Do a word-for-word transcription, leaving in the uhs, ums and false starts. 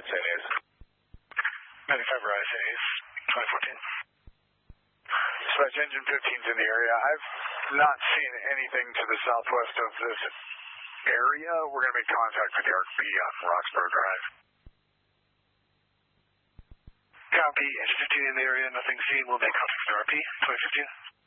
San A's. ninety-five Rise, San A's, twenty fourteen. Dispatch, engine fifteen's in the area. I've not seen anything to the southwest of this area. We're going to make contact with the A R C B on Roxborough Drive. Copy, engine fifteen in the area, nothing seen. We'll make contact with the A R P, twenty fifteen.